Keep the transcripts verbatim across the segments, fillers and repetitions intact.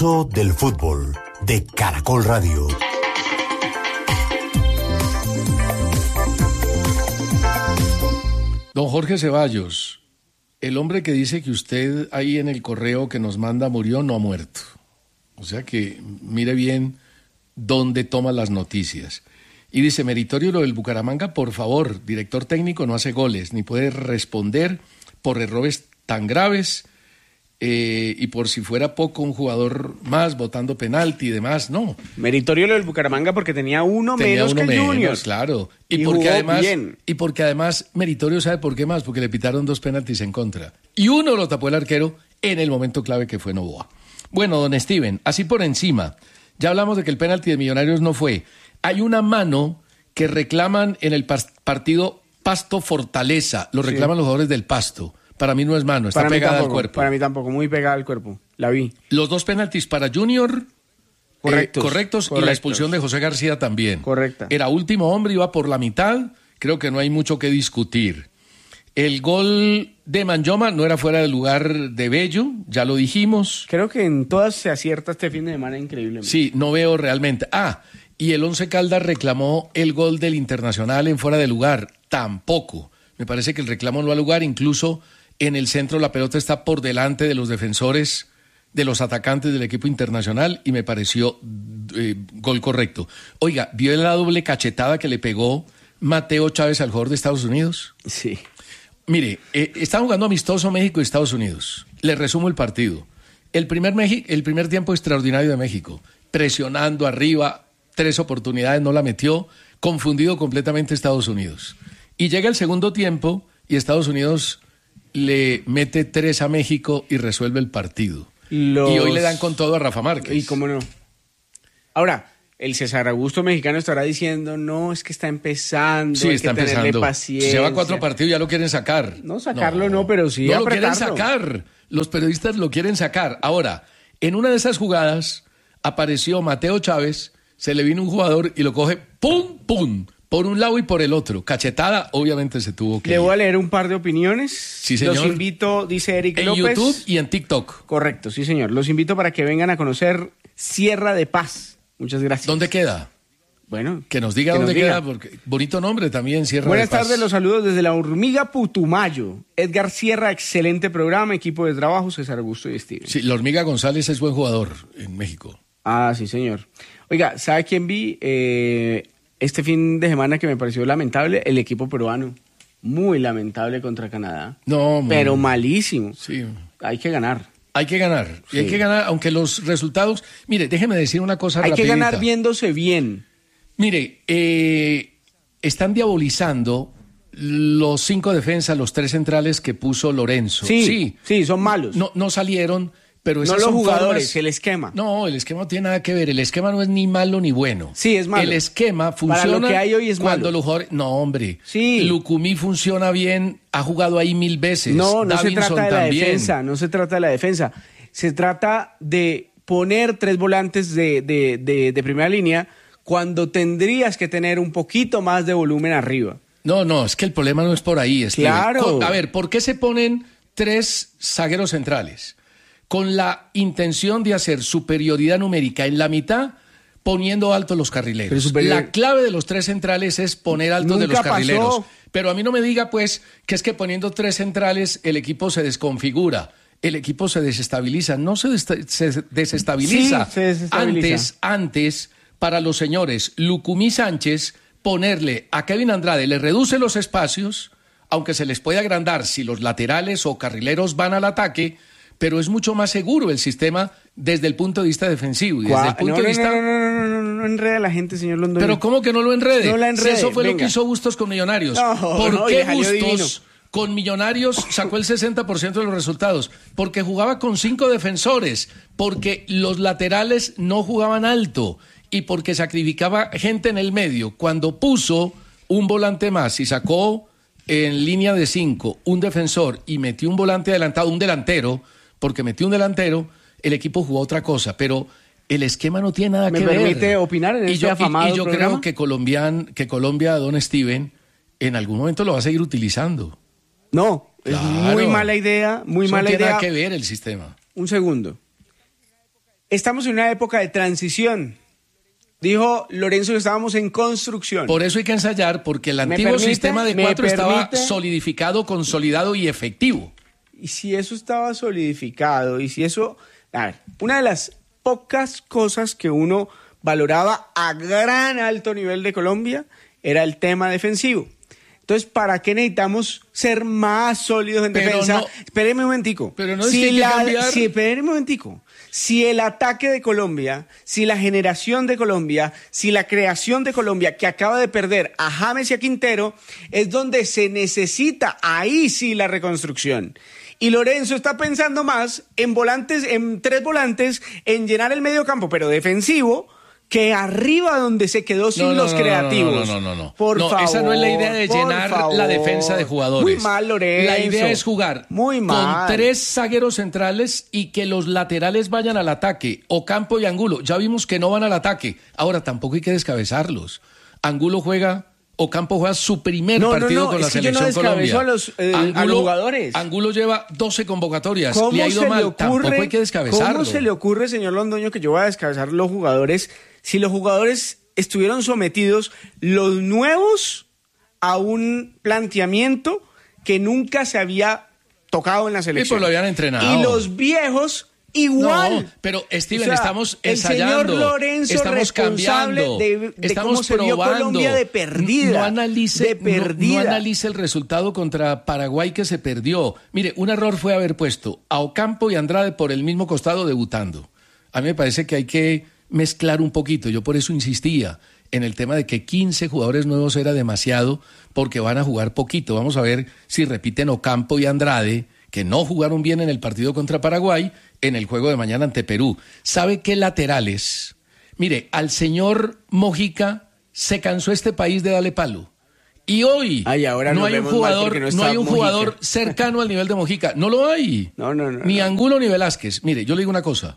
Del fútbol de Caracol Radio. Don Jorge Ceballos, el hombre que dice que usted ahí en el correo que nos manda murió, no ha muerto. O sea que mire bien dónde toma las noticias. Y dice, meritorio lo del Bucaramanga, por favor, director técnico no hace goles, ni puede responder por errores tan graves. Eh, y por si fuera poco, un jugador más votando penalti y demás, no. Meritorio lo del Bucaramanga porque tenía uno tenía menos uno que el menos, Junior. Claro. Y, y porque además, bien. y porque además meritorio sabe por qué más, porque le pitaron dos penaltis en contra. Y uno lo tapó el arquero en el momento clave que fue Novoa. Bueno, don Steven, así por encima, ya hablamos de que el penalti de Millonarios no fue. Hay una mano que reclaman en el partido Pasto Fortaleza, lo reclaman sí. los jugadores del Pasto. Para mí no es mano, está para pegada tampoco, al cuerpo. Para mí tampoco, muy pegada al cuerpo. La vi. Los dos penaltis para Junior correctos, eh, correctos, correctos y la expulsión de José García también. Correcta. Era último hombre, iba por la mitad. Creo que no hay mucho que discutir. El gol de Manyoma no era fuera del lugar de Bello, ya lo dijimos. Creo que en todas se acierta este fin de semana increíblemente. Sí, no veo realmente. Ah, y el Once Caldas reclamó el gol del Internacional en fuera de lugar. Tampoco. Me parece que el reclamo no ha lugar, incluso en el centro la pelota está por delante de los defensores, de los atacantes del equipo internacional y me pareció eh, gol correcto. Oiga, ¿vio la doble cachetada que le pegó Mateo Chávez al jugador de Estados Unidos? Sí. Mire, eh, está jugando amistoso México y Estados Unidos. Le resumo el partido. El primer, Meji- el primer tiempo extraordinario de México, presionando arriba, tres oportunidades, no la metió, confundido completamente Estados Unidos. Y llega el segundo tiempo y Estados Unidos le mete tres a México y resuelve el partido. Los... Y hoy le dan con todo a Rafa Márquez. Y cómo no. Ahora, el César Augusto mexicano estará diciendo, no, es que está empezando, sí, hay está que tenerle empezando. paciencia. Lleva cuatro partidos, ya lo quieren sacar. No, sacarlo no, no pero sí no apretarlo. lo quieren sacar. Los periodistas lo quieren sacar. Ahora, en una de esas jugadas apareció Mateo Chávez, se le vino un jugador y lo coge, ¡pum, pum! Por un lado y por el otro. Cachetada, obviamente se tuvo que Le ir. voy a leer un par de opiniones. Sí, señor. Los invito, dice Eric en López. En YouTube y en TikTok. Correcto, sí, señor. Los invito para que vengan a conocer Sierra de Paz. Muchas gracias. ¿Dónde queda? Bueno. Que nos diga que dónde nos queda, diga. porque bonito nombre también, Sierra Buenas de Paz. Buenas tardes, los saludos desde la Hormiga Putumayo. Edgar Sierra, excelente programa, equipo de trabajo, César Augusto y Steven. Sí, la Hormiga González es buen jugador en México. Ah, sí, señor. Oiga, ¿sabe quién vi? Eh... Este fin de semana que me pareció lamentable, el equipo peruano. Muy lamentable contra Canadá. No, pero malísimo. Sí. Hay que ganar. Hay que ganar. Sí. Y hay que ganar, aunque los resultados... Mire, déjeme decir una cosa Hay rapidita. que ganar viéndose bien. Mire, eh, están diabolizando los cinco defensas, los tres centrales que puso Lorenzo. Sí, sí, sí son malos. No, no salieron... Pero no los jugadores, formas... el esquema. No, el esquema no tiene nada que ver. El esquema no es ni malo ni bueno. Sí, es malo. El esquema funciona Para lo que hay hoy es cuando malo. los jugadores... No, hombre. Sí. Lucumí funciona bien, ha jugado ahí mil veces. No, no Davinson se trata de la también. defensa, no se trata de la defensa. Se trata de poner tres volantes de, de, de, de primera línea cuando tendrías que tener un poquito más de volumen arriba. No, no, es que el problema no es por ahí. Es claro. Que, a ver, ¿por qué se ponen tres zagueros centrales? Con la intención de hacer superioridad numérica en la mitad, poniendo altos los carrileros. Superior... La clave de los tres centrales es poner altos Nunca de los carrileros. Pasó. Pero a mí no me diga, pues, que es que poniendo tres centrales el equipo se desconfigura, el equipo se desestabiliza. No se, des se desestabiliza. Sí, se desestabiliza. Antes, antes, para los señores Lucumí Sánchez, ponerle a Kevin Andrade, le reduce los espacios, aunque se les puede agrandar si los laterales o carrileros van al ataque, pero es mucho más seguro el sistema desde el punto de vista defensivo. Y desde el punto no, de vista... no, no, no, no, no, no enrede a la gente, señor Londoño. Pero ¿cómo que no lo enrede? No la enrede. Si eso fue Venga. lo que hizo Bustos con Millonarios. No, ¿Por no, qué y Bustos divino. con Millonarios sacó el sesenta por ciento de los resultados? Porque jugaba con cinco defensores, porque los laterales no jugaban alto y porque sacrificaba gente en el medio. Cuando puso un volante más y sacó en línea de cinco un defensor y metió un volante adelantado, un delantero, porque metió un delantero, el equipo jugó otra cosa, pero el esquema no tiene nada ¿Me que ver. ¿Me permite opinar en y este yo, afamado y, y yo programa? creo que, Colombian, que Colombia, don Steven, en algún momento lo va a seguir utilizando. No, claro. Es muy mala idea, muy Eso mala no tiene idea. nada que ver el sistema. Un segundo. estamos en una época de transición. Dijo Lorenzo que estábamos en construcción. Por eso hay que ensayar, porque el ¿Me antiguo permite? sistema de ¿Me cuatro estaba permite? solidificado, consolidado y efectivo. Y si eso estaba solidificado, y si eso... A ver, una de las pocas cosas que uno valoraba a gran alto nivel de Colombia era el tema defensivo. Entonces, ¿para qué necesitamos ser más sólidos en Pero defensa? no- Espéreme un momentico. Pero no es si que hay que la, cambiar. si, espéreme un momentico. Si el ataque de Colombia, si la generación de Colombia, si la creación de Colombia, que acaba de perder a James y a Quintero, es donde se necesita, ahí sí, la reconstrucción. Y Lorenzo está pensando más en volantes, en tres volantes, en llenar el medio campo, pero defensivo, que arriba donde se quedó sin No, no, los no, no, creativos. No, no, no, no. no. Por No, favor. esa no es la idea de por llenar favor. la defensa de jugadores. Muy mal, Lorenzo. La idea es jugar Muy con mal. tres zagueros centrales y que los laterales vayan al ataque. Ocampo y Angulo. Ya vimos que no van al ataque. Ahora tampoco hay que descabezarlos. Angulo juega. Ocampo juega su primer No, no, partido no, con es la que yo no selección descabezo Colombia. a los, eh, a los jugadores. Angulo lleva doce convocatorias. ¿Cómo Le ha ido se mal. le ocurre, Tampoco hay que descabezarlo. ¿Cómo se le ocurre, señor Londoño, que yo voy a descabezar los jugadores si los jugadores estuvieron sometidos, los nuevos, a un planteamiento que nunca se había tocado en la selección? pues lo habían entrenado. Y los viejos igual. No, pero Steven, O sea, estamos el ensayando, señor Lorenzo estamos responsable cambiando, de, de estamos cómo se vio probando. Colombia de perdida. No analice, de perdida. No, no analice el resultado contra Paraguay que se perdió. Mire, un error fue haber puesto a Ocampo y Andrade por el mismo costado debutando. A mí me parece que hay que mezclar un poquito. Yo por eso insistía en el tema de que quince jugadores nuevos era demasiado porque van a jugar poquito. Vamos a ver si repiten Ocampo y Andrade, que no jugaron bien en el partido contra Paraguay, en el juego de mañana ante Perú. ¿Sabe qué laterales? Mire, al señor Mojica se cansó este país de darle palo. Y hoy Ay, ahora no nos hay un vemos mal jugador, porque no no está hay un Mojica. jugador cercano al nivel de Mojica. No lo hay. No, no, no, Ni no. Angulo ni Velázquez. Mire, yo le digo una cosa.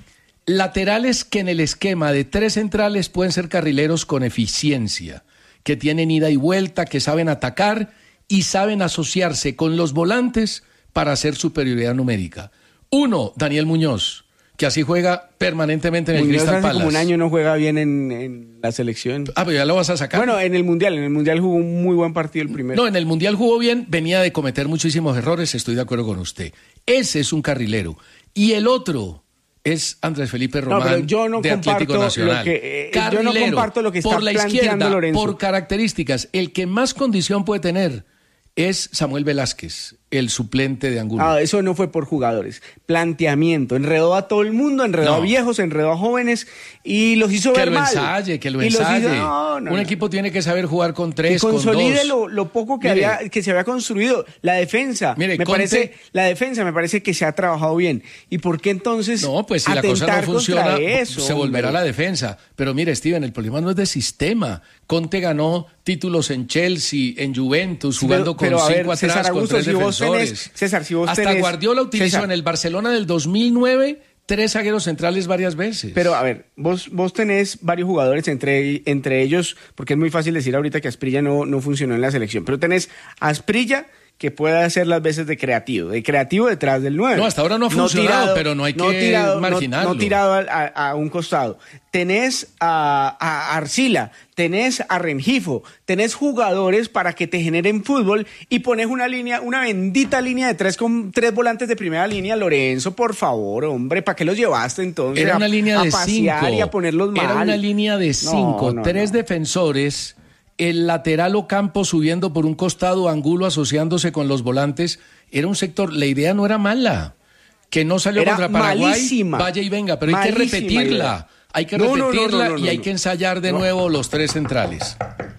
Laterales que en el esquema de tres centrales pueden ser carrileros con eficiencia, que tienen ida y vuelta, que saben atacar y saben asociarse con los volantes para hacer superioridad numérica. Uno, Daniel Muñoz, que así juega permanentemente en el Muñoz Crystal hace Palace. como un año no juega bien en, en la selección. Ah, pero ya lo vas a sacar. Bueno, en el Mundial, en el Mundial jugó un muy buen partido el primero. No, en el Mundial jugó bien, venía de cometer muchísimos errores, estoy de acuerdo con usted. Ese es un carrilero. Y el otro es Andrés Felipe Román, No, pero yo no de Atlético comparto Nacional. lo que, eh, Carrilero, yo no comparto lo que está por la planteando izquierda, Lorenzo. por características, el que más condición puede tener es Samuel Velázquez, el suplente de Angulo. Ah, eso no fue por jugadores. Planteamiento. Enredó a todo el mundo, enredó No. a viejos, enredó a jóvenes y los hizo que ver lo mal. ensaye, que lo Y los ensaye. hizo- no, no, Un no. equipo tiene que saber jugar con tres, que consolide con dos. lo, lo poco que Mire, había que se había construido. La defensa, Mire, me Conte- parece, la defensa me parece que se ha trabajado bien. ¿Y por qué entonces No, pues si la cosa atentar no contra funciona, eso, se volverá a hombre? la defensa. Pero mire, Steven, el problema no es de sistema. Conte ganó títulos en Chelsea, en Juventus, Sí, jugando pero- pero, con a ver, cinco atrás, César con Augusto, tres si vos defensores. tenés- César, si vos Hasta tenés- Guardiola utilizó César. en el Barcelona del dos mil nueve tres zagueros centrales varias veces. Pero a ver, vos, vos tenés varios jugadores, entre, entre ellos, porque es muy fácil decir ahorita que Asprilla no, no funcionó en la selección, pero tenés a Asprilla que puede hacer las veces de creativo, de creativo detrás del nueve. No, hasta ahora no ha funcionado, pero no hay que marginarlo. No, no tirado a, a- a un costado. Tenés a, a Arcila, tenés a Rengifo, tenés jugadores para que te generen fútbol y pones una línea, una bendita línea de tres con tres volantes de primera línea. Lorenzo, por favor, hombre, ¿para qué los llevaste entonces? Era a- una línea a de pasear cinco. y a ponerlos mal. Era una línea de cinco, No, no, tres no. defensores, el lateral Ocampo subiendo por un costado, Angulo asociándose con los volantes. Era un sector, la idea no era mala. Que no salió Era contra Paraguay, malísima. vaya y venga, pero hay que Malísima repetirla. idea. Hay que No, no, no, repetirla no, no, y hay no. que ensayar de No. nuevo los tres centrales.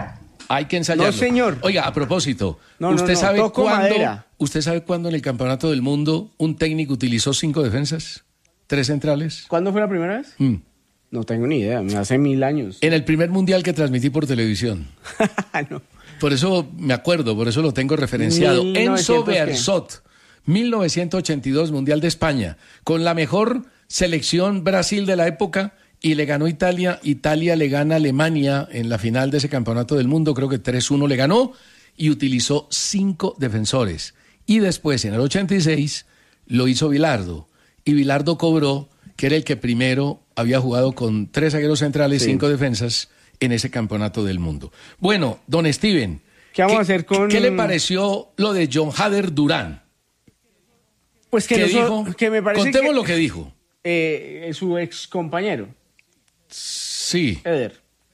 Hay que ensayarlo. No, señor. Oiga, a propósito, No, no, ¿usted no, sabe toco cuándo? madera. ¿Usted sabe cuándo en el Campeonato del Mundo un técnico utilizó cinco defensas? ¿Tres centrales? ¿Cuándo fue la primera vez? Mm. No tengo ni idea, hace mil años. En el primer mundial que transmití por televisión. No. Por eso me acuerdo, por eso lo tengo referenciado. mil Enzo novecientos qué? Bearzot, mil novecientos ochenta y dos, Mundial de España, con la mejor selección Brasil de la época y le ganó Italia. Italia le gana a Alemania en la final de ese campeonato del mundo, creo que tres uno le ganó y utilizó cinco defensores. Y después, en el ochenta y seis, lo hizo Bilardo y Bilardo cobró que era el que primero había jugado con tres zagueros centrales, Sí. cinco defensas en ese campeonato del mundo. Bueno, don Steven, ¿Qué vamos a hacer con- ¿qué le pareció lo de John Hader Durán? Pues que, ¿Qué noso- dijo? que me parece Contemos que, lo que dijo. eh, su ex compañero, Sí, Eder.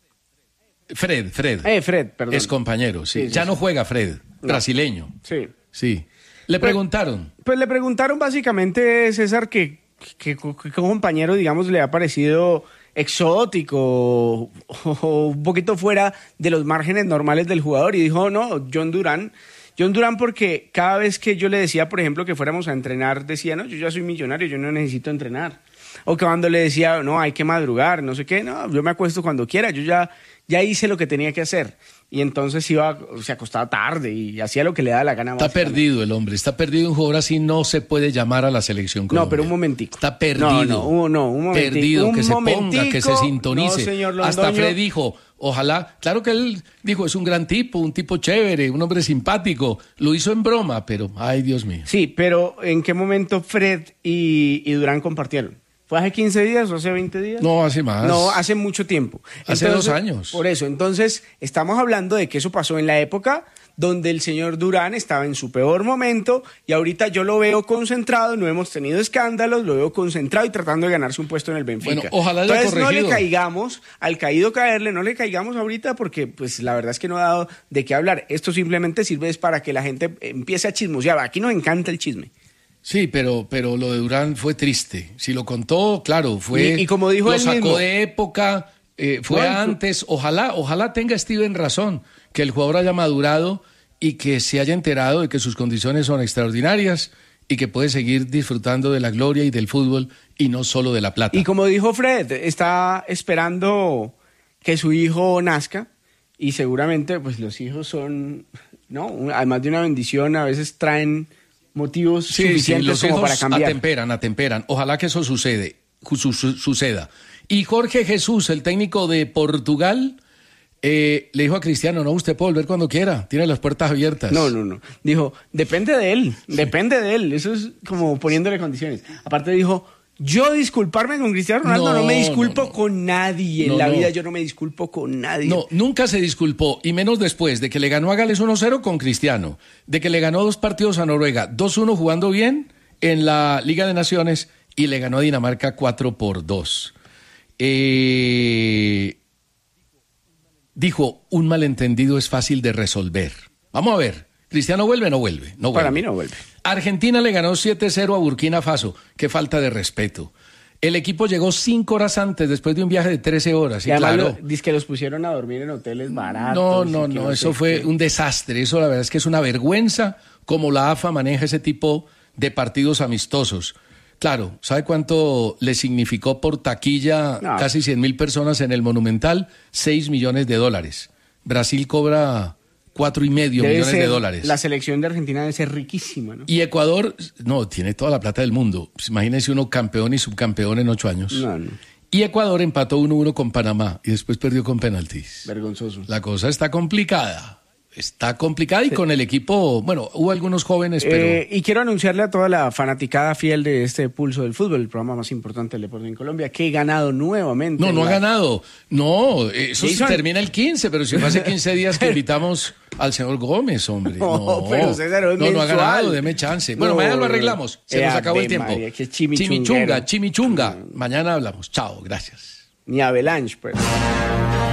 Fred, Fred. Eh, Fred, perdón. Es compañero, sí. Sí, sí, ya sí. no juega Fred, brasileño. Sí. Sí. Le Pues- preguntaron. Pues le preguntaron básicamente, César, que, que, que, que compañero, digamos, le ha parecido exótico o, o un poquito fuera de los márgenes normales del jugador. Y dijo, no, John Durán. John Durán porque cada vez que yo le decía, por ejemplo, que fuéramos a entrenar, decía, no, yo ya soy millonario, yo no necesito entrenar. O que cuando le decía, no, hay que madrugar, no sé qué, no, yo me acuesto cuando quiera, yo ya, ya hice lo que tenía que hacer. Y entonces iba, se acostaba tarde y hacía lo que le daba la gana. Está básicamente. perdido el hombre, está perdido. Un jugador así no se puede llamar a la selección Colombia. No, pero un momentico. Está perdido. No, no, un- no, un momentico. Perdido, Un que se ponga, momentico. que se sintonice. No, señor Hasta Londoño. Fred dijo, ojalá, claro que él dijo, es un gran tipo, un tipo chévere, un hombre simpático. Lo hizo en broma, pero, ay, Dios mío. Sí, pero ¿en qué momento Fred y, y Durán compartieron? ¿Fue hace quince días o hace veinte días? No, hace más. No, hace mucho tiempo. Hace dos años. Por eso, entonces, estamos hablando de que eso pasó en la época donde el señor Durán estaba en su peor momento y ahorita yo lo veo concentrado, no hemos tenido escándalos, lo veo concentrado y tratando de ganarse un puesto en el Benfica. Bueno, ojalá haya Entonces no le corregido. caigamos, al caído caerle, no le caigamos ahorita porque pues la verdad es que no ha dado de qué hablar. Esto simplemente sirve es para que la gente empiece a chismosear. Aquí nos encanta el chisme. Sí, pero, pero lo de Durán fue triste. Si lo contó, claro, fue. Y- y como dijo lo él sacó mismo. de época, eh, fue No, antes. Ojalá, ojalá tenga Steven razón, que el jugador haya madurado y que se haya enterado de que sus condiciones son extraordinarias y que puede seguir disfrutando de la gloria y del fútbol y no solo de la plata. Y como dijo Fred, está esperando que su hijo nazca y seguramente pues los hijos son, ¿no? Un- además de una bendición, a veces traen motivos Sí, sí, suficientes los como hijos para cambiar. atemperan, atemperan. Ojalá que eso sucede, su- su- suceda. Y Jorge Jesús, el técnico de Portugal, eh, le dijo a Cristiano, no, usted puede volver cuando quiera, tiene las puertas abiertas. No, no, no. Dijo, depende de él, depende de él. Eso es como poniéndole condiciones. Aparte dijo, yo disculparme con Cristiano Ronaldo, no, No, me disculpo no, no. con nadie. En No, la no. vida yo no me disculpo con nadie. No, nunca se disculpó, y menos después de que le ganó a Gales uno cero con Cristiano, de que le ganó dos partidos a Noruega, dos uno jugando bien en la Liga de Naciones y le ganó a Dinamarca cuatro por dos. Eh, dijo, un malentendido es fácil de resolver. Vamos a ver, ¿Cristiano vuelve o no vuelve? No vuelve. Para mí no vuelve. Argentina le ganó siete cero a Burkina Faso. Qué falta de respeto. El equipo llegó cinco horas antes, después de un viaje de trece horas. Y Y además claro, lo- dice que los pusieron a dormir en hoteles baratos. no, y no, que no, eso sé fue qué. un desastre. Eso la verdad es que es una vergüenza cómo la A F A maneja ese tipo de partidos amistosos. Claro, ¿sabe cuánto le significó por taquilla No. casi cien mil personas en el Monumental? seis millones de dólares. Brasil cobra cuatro y medio Debe millones de ser- dólares. La selección de Argentina debe ser riquísima, ¿no? Y Ecuador, no, tiene toda la plata del mundo. Pues imagínese uno campeón y subcampeón en ocho años. No, no. Y Ecuador empató uno uno con Panamá y después perdió con penaltis. Vergonzoso. La cosa está complicada. Está complicada y con el equipo, bueno, hubo algunos jóvenes, pero Eh, y quiero anunciarle a toda la fanaticada fiel de este Pulso del Fútbol, el programa más importante del deporte en Colombia, que he ganado nuevamente. no, no ha la- ganado. No, eso Jason. termina el quince, pero si fue hace quince días que invitamos al señor Gómez, hombre. No, No, pero César, es no, no ha mensual. ganado, deme chance. Bueno, No, mañana lo arreglamos. Se eh, nos acabó el Ave tiempo. María, qué chimichunguero. Chimichunga, chimichunga. Mañana hablamos. Chao, gracias. Ni Avalanche, pues.